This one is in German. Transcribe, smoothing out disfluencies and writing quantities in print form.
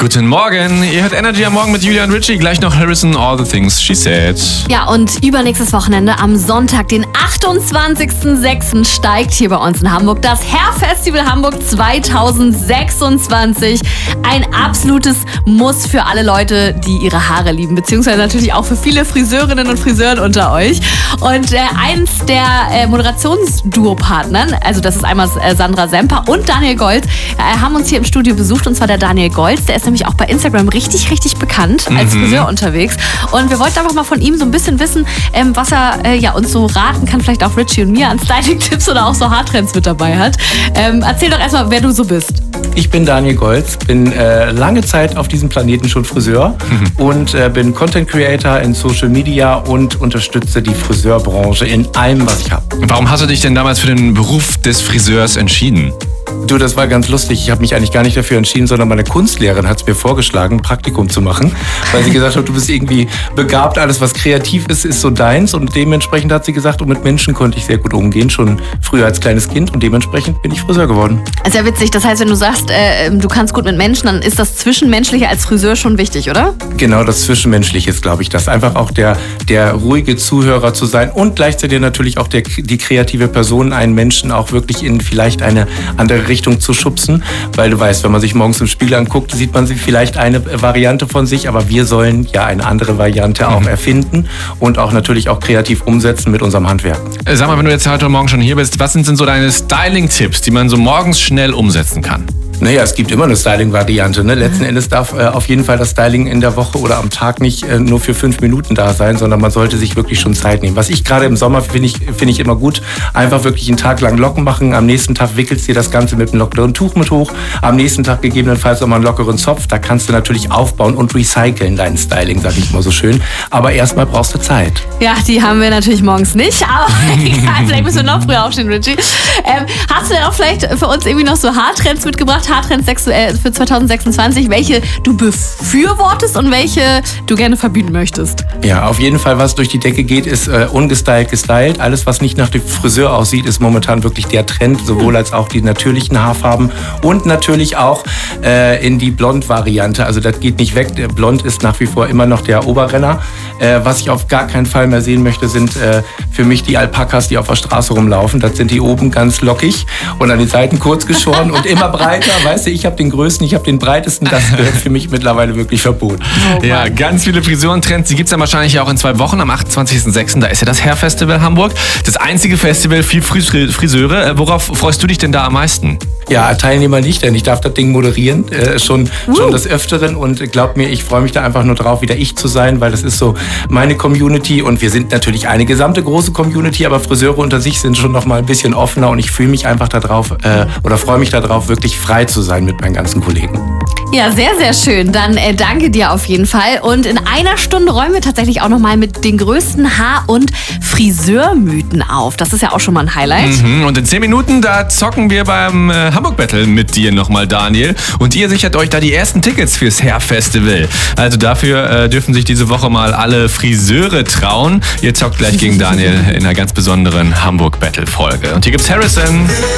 Guten Morgen, ihr hört Energy am Morgen mit Julia und Richie. Gleich noch Harrison, All the Things She Said. Ja, und übernächstes Wochenende am Sonntag, den 28.06. steigt hier bei uns in Hamburg das Hair-Festival Hamburg 2026. Ein absolutes Muss für alle Leute, die ihre Haare lieben, beziehungsweise natürlich auch für viele Friseurinnen und Friseuren unter euch. Und eins der Moderationsduo-Partnern, also das ist einmal Sandra Semper und Daniel Golz, haben uns hier im Studio besucht, und zwar der Daniel Golz. Der ist nämlich auch bei Instagram richtig bekannt als Friseur unterwegs. Und wir wollten einfach mal von ihm so ein bisschen wissen, was er uns so raten kann, vielleicht auch Richie und mir an Styling-Tipps oder auch so Haartrends mit dabei hat. Erzähl doch erstmal, wer du so bist. Ich bin Daniel Golz, bin lange Zeit auf diesem Planeten schon Friseur und bin Content Creator in Social Media und unterstütze die Friseurbranche in allem, was ich habe. Warum hast du dich denn damals für den Beruf des Friseurs entschieden? Du, das war ganz lustig. Ich habe mich eigentlich gar nicht dafür entschieden, sondern meine Kunstlehrerin hat es mir vorgeschlagen, ein Praktikum zu machen, weil sie gesagt hat, du bist irgendwie begabt, alles was kreativ ist, ist so deins, und dementsprechend hat sie gesagt, und mit Menschen konnte ich sehr gut umgehen, schon früher als kleines Kind, und dementsprechend bin ich Friseur geworden. Ist ja witzig, das heißt, wenn du sagst, du kannst gut mit Menschen, dann ist das Zwischenmenschliche als Friseur schon wichtig, oder? Genau, das Zwischenmenschliche ist, glaube ich, das. Einfach auch der ruhige Zuhörer zu sein und gleichzeitig natürlich auch die kreative Person, einen Menschen auch wirklich in vielleicht eine andere Richtung zu schubsen, weil du weißt, wenn man sich morgens im Spiegel anguckt, sieht man vielleicht eine Variante von sich, aber wir sollen ja eine andere Variante auch erfinden und auch natürlich auch kreativ umsetzen mit unserem Handwerk. Sag mal, wenn du jetzt heute Morgen schon hier bist, was sind denn so deine Styling-Tipps, die man so morgens schnell umsetzen kann? Naja, es gibt immer eine Styling-Variante. Ne? Letzten Endes darf auf jeden Fall das Styling in der Woche oder am Tag nicht nur für 5 Minuten da sein, sondern man sollte sich wirklich schon Zeit nehmen. Was ich gerade im Sommer finde ich immer gut, einfach wirklich einen Tag lang Locken machen. Am nächsten Tag wickelst du dir das Ganze mit einem lockeren Tuch mit hoch. Am nächsten Tag gegebenenfalls nochmal einen lockeren Zopf. Da kannst du natürlich aufbauen und recyceln, dein Styling, sag ich mal so schön. Aber erstmal brauchst du Zeit. Ja, die haben wir natürlich morgens nicht, aber egal, vielleicht müssen wir noch früher aufstehen, Richie. Hast du denn auch vielleicht für uns irgendwie noch so Haartrends mitgebracht, Haartrends für 2026, welche du befürwortest und welche du gerne verbieten möchtest? Ja, auf jeden Fall, was durch die Decke geht, ist ungestylt, gestylt. Alles, was nicht nach dem Friseur aussieht, ist momentan wirklich der Trend, sowohl als auch die natürlichen Haarfarben und natürlich auch in die Blond-Variante. Also das geht nicht weg. Der Blond ist nach wie vor immer noch der Oberrenner. Was ich auf gar keinen Fall mehr sehen möchte, sind für mich die Alpakas, die auf der Straße rumlaufen. Das sind die oben ganz lockig und an den Seiten kurz geschoren und immer breiter. Weißt du, ich habe den größten, ich habe den breitesten. Das gehört für mich mittlerweile wirklich verboten. Oh, ja, ganz viele Frisurentrends. Die gibt es ja wahrscheinlich auch in 2 Wochen. Am 28.06. Da ist ja das Hair-Festival Hamburg. Das einzige Festival, viel Friseure. Worauf freust du dich denn da am meisten? Ja, Teilnehmer nicht, denn ich darf das Ding moderieren, schon des Öfteren, und glaub mir, ich freue mich da einfach nur drauf, wieder ich zu sein, weil das ist so meine Community, und wir sind natürlich eine gesamte große Community, aber Friseure unter sich sind schon noch mal ein bisschen offener, und ich fühle mich einfach darauf oder freue mich darauf, wirklich frei zu sein mit meinen ganzen Kollegen. Ja, sehr schön. Dann danke dir auf jeden Fall. Und in einer Stunde räumen wir tatsächlich auch nochmal mit den größten Haar- und Friseurmythen auf. Das ist ja auch schon mal ein Highlight. Und in 10 Minuten, da zocken wir beim Hamburg Battle mit dir nochmal, Daniel. Und ihr sichert euch da die ersten Tickets fürs Hair Festival. Also dafür dürfen sich diese Woche mal alle Friseure trauen. Ihr zockt gleich gegen Daniel in einer ganz besonderen Hamburg Battle Folge. Und hier gibt's Harrison.